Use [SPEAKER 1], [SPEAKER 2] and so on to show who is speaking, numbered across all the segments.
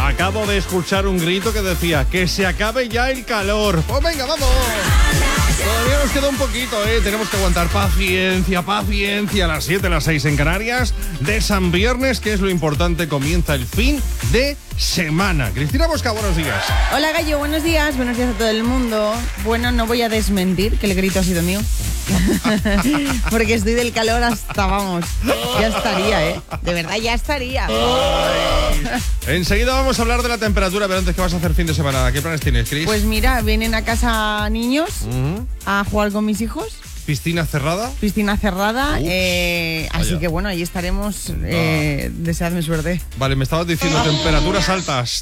[SPEAKER 1] Acabo de escuchar un grito que decía que se acabe ya el calor. Pues venga, vamos. Todavía nos queda un poquito, tenemos que aguantar paciencia. A las 7, las 6 en Canarias. De San Viernes, que es lo importante, comienza el fin de semana. Cristina Bosca, buenos días.
[SPEAKER 2] Hola Gallo, buenos días a todo el mundo. Bueno, no voy a desmentir que el grito ha sido mío. Porque estoy del calor hasta, vamos, ya estaría, de verdad ya estaría.
[SPEAKER 1] Enseguida vamos a hablar de la temperatura, pero antes, ¿qué vas a hacer fin de semana? ¿Qué planes tienes, Cris?
[SPEAKER 2] Pues mira, vienen a casa niños a jugar con mis hijos.
[SPEAKER 1] ¿Piscina cerrada?
[SPEAKER 2] Piscina cerrada, así que bueno, ahí estaremos, deseadme suerte.
[SPEAKER 1] Vale, me estabas diciendo temperaturas altas.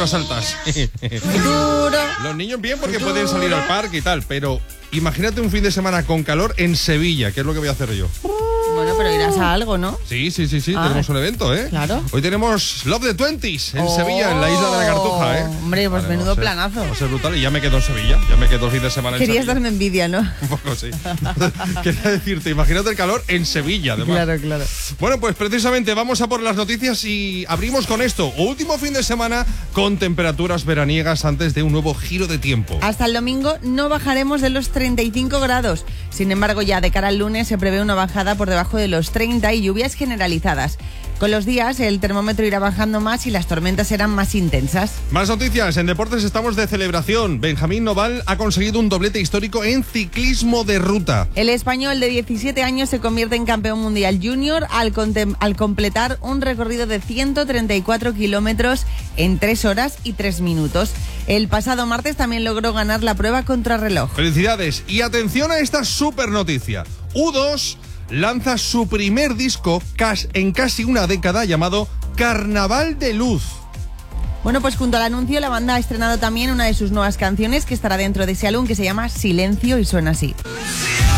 [SPEAKER 1] Los niños bien porque pueden salir al parque y tal, pero imagínate un fin de semana con calor en Sevilla, que es lo que voy a hacer yo.
[SPEAKER 2] Bueno, pero irás a algo, ¿no?
[SPEAKER 1] Sí, tenemos un evento,
[SPEAKER 2] Claro.
[SPEAKER 1] Hoy tenemos Love the 20s en Sevilla, en la isla de la Cartuja,
[SPEAKER 2] Hombre, pues vale, menudo planazo.
[SPEAKER 1] Va a ser brutal y ya me quedo en Sevilla, ya me quedo el fin de semana en
[SPEAKER 2] Querías
[SPEAKER 1] Sevilla.
[SPEAKER 2] darme envidia, ¿no?
[SPEAKER 1] Un poco, sí. Quería decirte, imagínate el calor en Sevilla, además.
[SPEAKER 2] Claro.
[SPEAKER 1] Bueno, pues precisamente vamos a por las noticias y abrimos con esto. Último fin de semana con temperaturas veraniegas antes de un nuevo giro de tiempo.
[SPEAKER 2] Hasta el domingo no bajaremos de los 35 grados. Sin embargo, ya de cara al lunes se prevé una bajada por debajo de los 30 y lluvias generalizadas. Con los días el termómetro irá bajando más y las tormentas serán más intensas.
[SPEAKER 1] Más noticias. En deportes estamos de celebración. Benjamín Noval ha conseguido un doblete histórico en ciclismo de ruta.
[SPEAKER 2] El español de 17 años se convierte en campeón mundial junior al completar un recorrido de 134 kilómetros en 3 horas y 3 minutos. El pasado martes también logró ganar la prueba contrarreloj.
[SPEAKER 1] Felicidades y atención a esta super noticia. U2 lanza su primer disco en casi una década llamado Carnaval de Luz.
[SPEAKER 2] Bueno, pues junto al anuncio la banda ha estrenado también una de sus nuevas canciones que estará dentro de ese álbum que se llama Silencio y suena así.